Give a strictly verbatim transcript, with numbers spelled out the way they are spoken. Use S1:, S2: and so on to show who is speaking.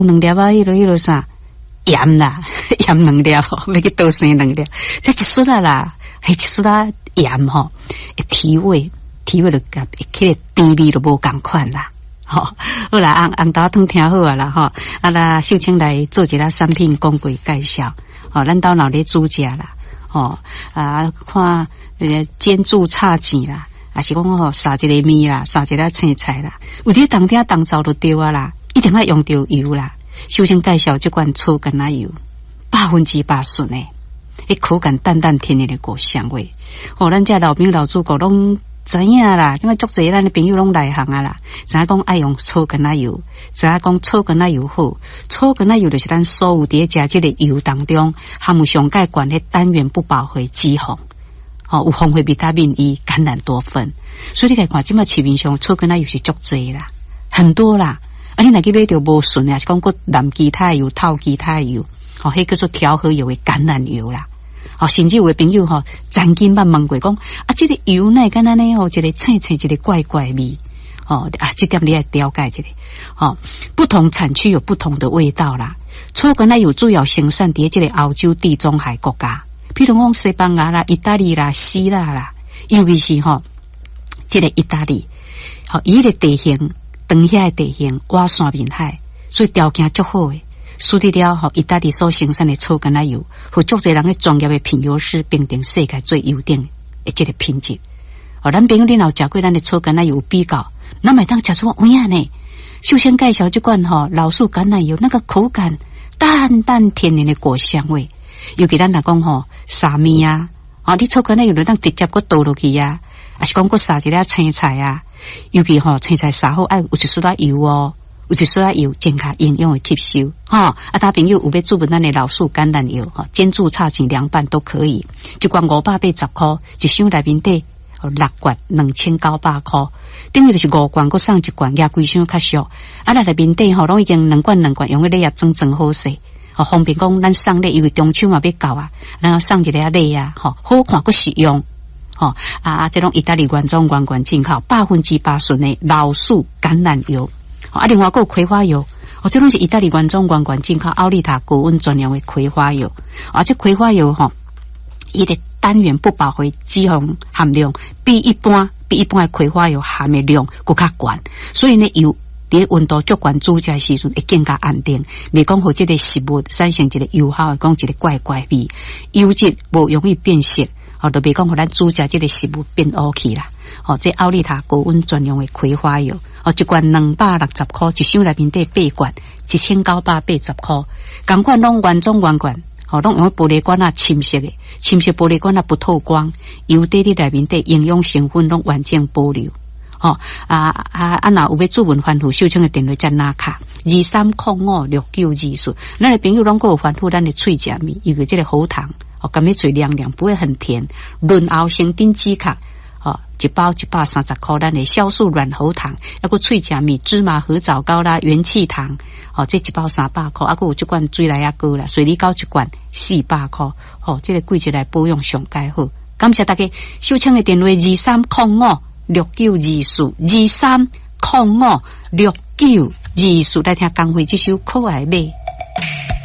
S1: 两粒啊，迄落迄落啥盐啦，盐两粒，要去倒生两粒，这一撮啊啦，还一撮啊盐吼，会提味，提味就甲迄个甜味就无共款啦。吼、哦，好啦，红红豆汤听好啊啦，吼、哦，啊啦，秀清来做一个产品讲过介绍，哦，咱兜闹咧煮食啦，哦，啊，看呃煎煮炒钱啦，啊是讲吼撒一个面啦，撒一个青菜啦，有啲当天当灶就对啊啦，一定要用到油啦。秀清介绍这款草橄榄油，百分之百纯诶，迄口感淡淡甜甜的果香味，哦，咱这老朋友老祖国拢。知影啦，即摆足侪咱的朋友拢内行啊啦，知影讲爱用草橄榄油，知影讲草橄榄油好，草橄榄油就是咱所有伫食即个油当中含有上介悬的单元不饱和脂肪，哦，有丰富维他命 E、橄榄多酚，所以你来看即摆市面上草橄榄油是足侪啦，很多啦，啊，你若去买着无纯的，是讲佫染其他油、套其他油，哦，迄叫做调和油的橄榄油啦。哦，甚至有的朋友吼，曾经捌问过讲啊，这个油呢，敢若呢吼，一个青青，一个怪怪味，哦啊，这点你要了解一下。哦，不同产区有不同的味道啦。草橄榄油主要生产伫这个欧洲地中海国家，譬如讲西班牙啦、意大利啦、希腊啦，尤其是吼，这个意大利，吼、哦，伊个地形，长遐的地形，瓦山面海，所以条件足好诶。输得了吼，意大利所生产的草橄榄油，和足侪人嘅专业嘅品油师评定世界最优等嘅这个品质。哦，咱朋友你若食过咱的草橄榄油比较，咱咪当食出有影呢。首先介绍这款吼老树橄榄油，那个口感淡淡甜甜的果香味，尤其咱来讲吼沙面啊，哦，你草橄榄油就当直接个倒落去啊，还是讲个撒一粒青菜啊，尤其吼青菜撒好爱有一撮仔油哦。有一撮油健康营养的吸收，哈、哦、啊！大朋友有要注文咱的老树橄榄油，哈、哦，煎煮炒钱凉拌都可以，一罐五百八十块，一箱内面底六罐两千九百块，等于就是五罐，佮送一罐，压规箱较俗。啊，内面底吼，拢已经两罐两罐，用个礼啊装装好势，哦，方便讲咱送礼，因为中秋嘛要到啊，然后送一个礼啊，吼、哦，好看佮实用，吼、哦、啊啊！这种意大利原装原罐进口，百分之八纯的老树橄榄油。啊，另外还有葵花油，哦，这拢是意大利原装原罐进口奥利塔高温专用的葵花油，而且葵花油吼，伊的单元不饱和脂肪含量比一般比一般的葵花油含的量更较悬，所以呢油伫温度足悬煮食时阵会更加安定，袂讲互这个食物产生一个油耗，讲一个怪怪味，油质无容易变色，哦，就袂讲互咱煮食这个食物变乌去啦。哦，这奥利塔高温专用的葵花油，哦，一罐两百六十块，一箱内面底八罐，一千九百八十块。同款拢原装原罐，哦，拢用玻璃罐啊，深色的，深色玻璃罐啊不透光，油底底内面底营养成分拢完整保留。哦啊啊啊！若有要注文反复秀清的电话再拿卡二三零五六九二四，咱的朋友拢够有反复咱的脆食面，有个这个喉糖，哦，甘咪嘴凉凉，不会很甜，润喉生丁止咳。哦，一包一百三十块，咱的酵素软喉糖，还有脆甲米、芝麻和枣糕啦、元气糖，哦，这一包三百块，还有这罐水来啊糕啦，水梨膏一罐四百块，哦，这个季节来保养上介好。感谢大家，秀清的电话二三零五六九二四，二三零五六九二四，来听江蕙这首可爱的。